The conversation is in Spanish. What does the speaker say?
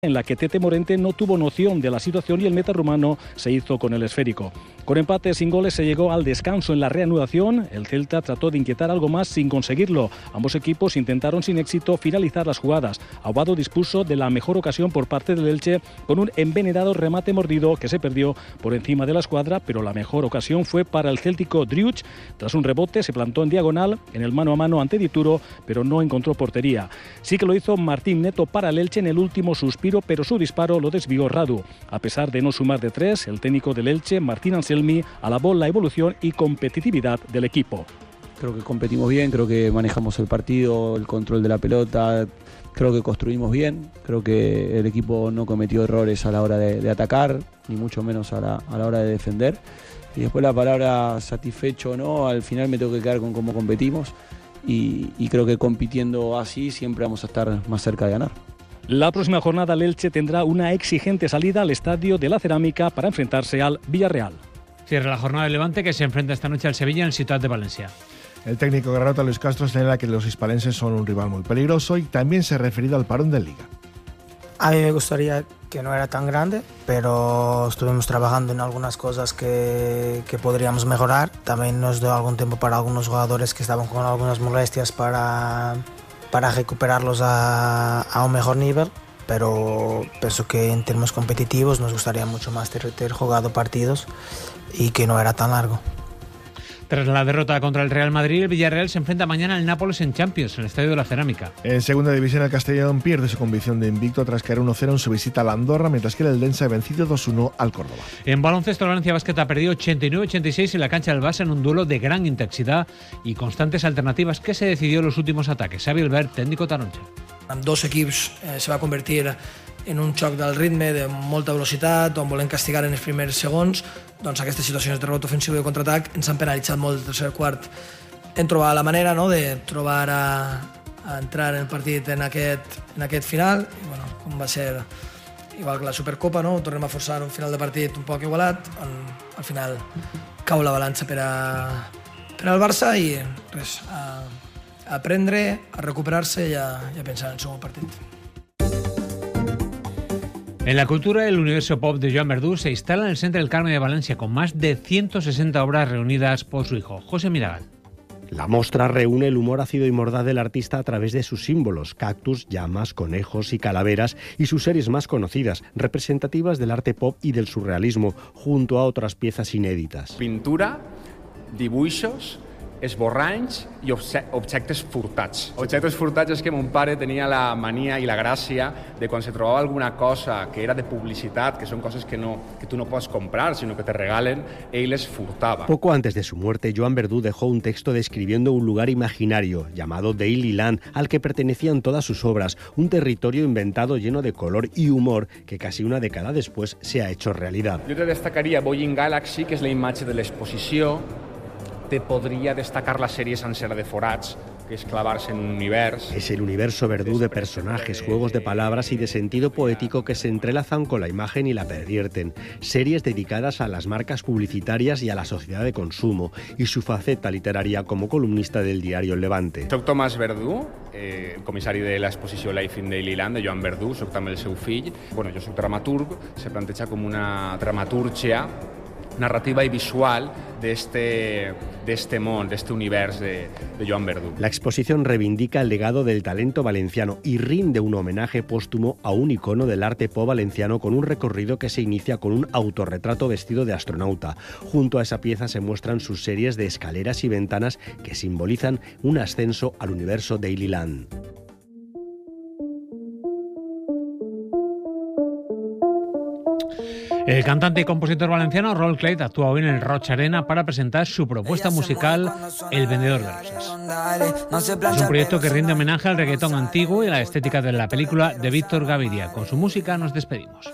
en la que Tete Morente no tuvo noción de la situación y el meta rumano se hizo con el esférico. Con empate sin goles se llegó al descanso. En la reanudación, el Celta trató de inquietar algo más sin conseguirlo. Ambos equipos intentaron sin éxito finalizar las jugadas. Aguado dispuso de la mejor ocasión por parte del Elche con un envenenado remate mordido que se perdió por encima de la escuadra, pero la mejor ocasión fue para el céltico Driuch. Tras un rebote se plantó en diagonal en el mano a mano ante Dituro, pero no encontró portería. Sí que lo hizo Martín Neto para el Elche en el último suspiro, pero su disparo lo desvió Radu. A pesar de no sumar de tres, el técnico del Elche, Martín Anselmi, alabó la evolución y competitividad del equipo. Creo que competimos bien, creo que manejamos el partido, el control de la pelota, creo que construimos bien, creo que el equipo no cometió errores a la hora de atacar, ni mucho menos a la hora de defender. Y después la palabra satisfecho o no, al final me tengo que quedar con cómo competimos y creo que compitiendo así siempre vamos a estar más cerca de ganar. La próxima jornada el Elche tendrá una exigente salida al Estadio de la Cerámica para enfrentarse al Villarreal. Cierra la jornada del Levante, que se enfrenta esta noche al Sevilla en Ciutat de Valencia. El técnico garrota Luis Castro señala que los hispalenses son un rival muy peligroso y también se ha referido al parón de Liga. A mí me gustaría que no era tan grande, pero estuvimos trabajando en algunas cosas que podríamos mejorar. También nos dio algún tiempo para algunos jugadores que estaban con algunas molestias para recuperarlos a un mejor nivel, pero pienso que en términos competitivos nos gustaría mucho más ter jugado partidos y que no era tan largo. Tras la derrota contra el Real Madrid, el Villarreal se enfrenta mañana al Nápoles en Champions, en el Estadio de la Cerámica. En segunda división, el Castellón pierde su convicción de invicto tras caer 1-0 en su visita a la Andorra, mientras que el Eldense ha vencido 2-1 al Córdoba. En baloncesto, el Valencia Basket ha perdido 89-86 en la cancha del Barça en un duelo de gran intensidad y constantes alternativas que se decidió en los últimos ataques. Xavi Albert, técnico taronja. Amb dos equips se va convertir en un xoc del ritme de molta velocitat, on volem castigar en els primers segons. Doncs aquestes situacions de rebot ofensiu i de contraatac ens han penalitzat molt el tercer quart. Hem trobat la manera, no, de trobar a entrar en el partit en aquest final. I, bueno, com va ser igual que la Supercopa, no? Tornem a forçar un final de partit un poc igualat, on al final cau la balança per al Barça i res, a aprendre, a recuperar-se i a pensar en el segon partit. En la cultura, el universo pop de Joan Verdú se instala en el Centre del Carmen de Valencia con más de 160 obras reunidas por su hijo, José Miragal. La mostra reúne el humor ácido y mordaz del artista a través de sus símbolos, cactus, llamas, conejos y calaveras, y sus series más conocidas, representativas del arte pop y del surrealismo, junto a otras piezas inéditas. Pintura, dibuixos, esborranys i objectes furtats. Objectes furtats és que mon pare tenia la mania i la gràcia de quan se trobava alguna cosa que era de publicitat, que són coses que tu no pots comprar, sinó que te regalen, ell les furtava. Poco antes de su muerte, Joan Verdú dejó un texto describiendo un lugar imaginario llamado Dailyland, al que pertenecían todas sus obras, un territorio inventado lleno de color y humor que casi una década después se ha hecho realidad. Jo te destacaria Boeing Galaxy, que és la imatge de l'exposició. Te podría destacar la serie sencera de Forats, que es clavarse en un universo. Es el universo Verdú de personajes, juegos de palabras y de sentido poético que se entrelazan con la imagen y la pervierten. Series dedicadas a las marcas publicitarias y a la sociedad de consumo, y su faceta literaria como columnista del diario El Levante. Soc Tomàs Verdú, comissari de l'exposició Life in Dailyland de Joan Verdú, soc també el seu fill. Bueno, jo soc dramaturg, se planteja com una dramatúrgia narrativa y visual de este món, de este univers de Joan Verdú. La exposición reivindica el legado del talento valenciano y rinde un homenaje póstumo a un icono del arte pop valenciano con un recorrido que se inicia con un autorretrato vestido de astronauta. Junto a esa pieza se muestran sus series de escaleras y ventanas que simbolizan un ascenso al universo Dailyland. El cantante y compositor valenciano Raúl Clet actúa hoy en el Roig Arena para presentar su propuesta musical El Vendedor de Rosas. Es un proyecto que rinde homenaje al reggaetón antiguo y a la estética de la película de Víctor Gaviria. Con su música nos despedimos.